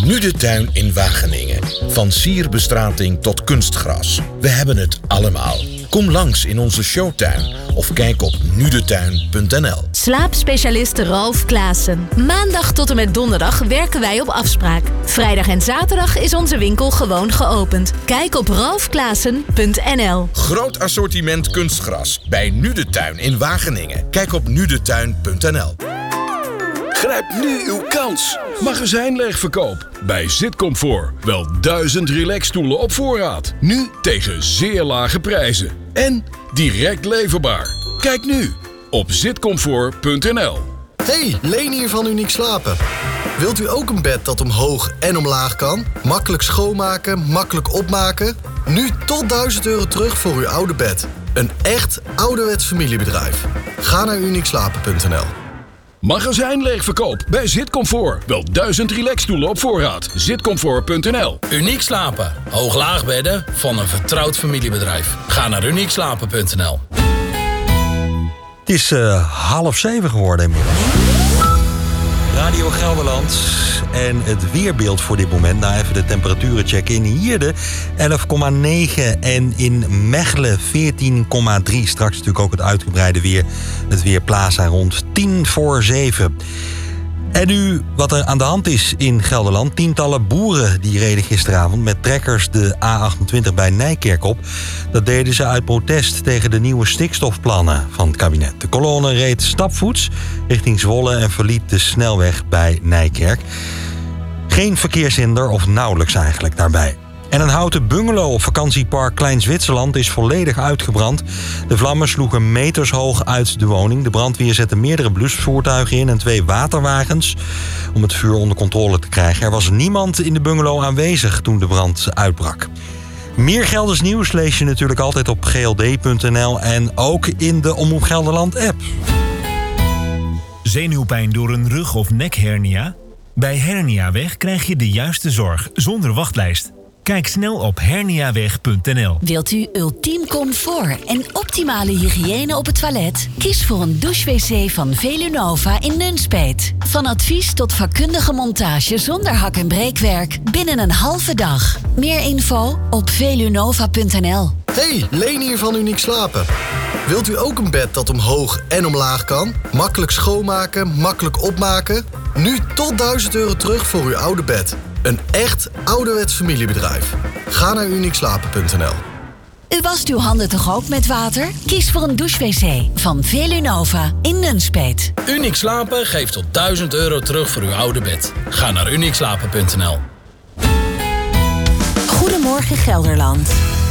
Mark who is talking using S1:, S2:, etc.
S1: Nu de Tuin in Wageningen. Van sierbestrating tot kunstgras. We hebben het allemaal. Kom langs in onze showtuin of kijk op nudetuin.nl.
S2: Slaapspecialist Ralf Klaassen. Maandag tot en met donderdag werken wij op afspraak. Vrijdag en zaterdag is onze winkel gewoon geopend. Kijk op ralfklaassen.nl.
S1: Groot assortiment kunstgras bij Nu de Tuin in Wageningen. Kijk op nudetuin.nl.
S3: Grijp nu uw kans. Magazijnleegverkoop bij Zitcomfort. Wel 1000 relaxstoelen op voorraad. Nu tegen zeer lage prijzen. En direct leverbaar. Kijk nu op zitcomfort.nl.
S4: Hey, Leen hier van Uniek Slapen. Wilt u ook een bed dat omhoog en omlaag kan? Makkelijk schoonmaken, makkelijk opmaken? Nu tot €1000 terug voor uw oude bed. Een echt ouderwets familiebedrijf. Ga naar uniekslapen.nl.
S3: Magazijnleegverkoop bij Zitcomfort. Wel 1000 relaxstoelen op voorraad. Zitcomfort.nl.
S5: Uniek Slapen. Hoog-laag bedden van een vertrouwd familiebedrijf. Ga naar uniekslapen.nl.
S6: Het is 6:30 geworden inmiddels. Radio Gelderland en het weerbeeld voor dit moment. Nou, even de temperaturen checken. In Hierde 11,9 en in Mechelen 14,3. Straks natuurlijk ook het uitgebreide weer. Het Weerplaza rond 6:50. En nu wat er aan de hand is in Gelderland. Tientallen boeren die reden gisteravond met trekkers de A28 bij Nijkerk op. Dat deden ze uit protest tegen de nieuwe stikstofplannen van het kabinet. De kolonne reed stapvoets richting Zwolle en verliet de snelweg bij Nijkerk. Geen verkeershinder of nauwelijks eigenlijk daarbij. En een houten bungalow op vakantiepark Klein Zwitserland is volledig uitgebrand. De vlammen sloegen meters hoog uit de woning. De brandweer zette meerdere blusvoertuigen in en 2 waterwagens om het vuur onder controle te krijgen. Er was niemand in de bungalow aanwezig toen de brand uitbrak. Meer Gelders nieuws lees je natuurlijk altijd op gld.nl en ook in de Omroep Gelderland app.
S7: Zenuwpijn door een rug- of nekhernia? Bij Herniaweg krijg je de juiste zorg zonder wachtlijst. Kijk snel op herniaweg.nl.
S2: Wilt u ultiem comfort en optimale hygiëne op het toilet? Kies voor een douche-wc van Velunova in Nunspeet. Van advies tot vakkundige montage zonder hak- en breekwerk binnen een halve dag. Meer info op velunova.nl.
S4: Hey, Leen hier van Uniek Slapen. Wilt u ook een bed dat omhoog en omlaag kan? Makkelijk schoonmaken, makkelijk opmaken? Nu tot €1000 terug voor uw oude bed. Een echt ouderwets familiebedrijf. Ga naar uniekslapen.nl.
S2: U wast uw handen toch ook met water? Kies voor een douche-wc van Velunova in Nunspeet.
S5: Uniek Slapen geeft tot €1000 terug voor uw oude bed. Ga naar uniekslapen.nl.
S2: Goedemorgen Gelderland.